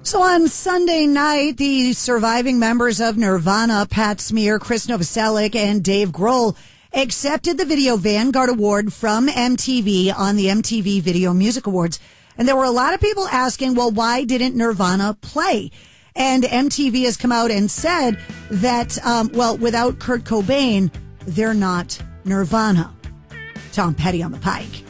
So on Sunday night, the surviving members of Nirvana, Pat Smear, Chris Novoselic, and Dave Grohl accepted the Video Vanguard Award from MTV on the MTV Video Music Awards. And there were a lot of people asking, well, why didn't Nirvana play? And MTV has come out and said that, without Kurt Cobain, they're not Nirvana. Tom Petty on the Pike.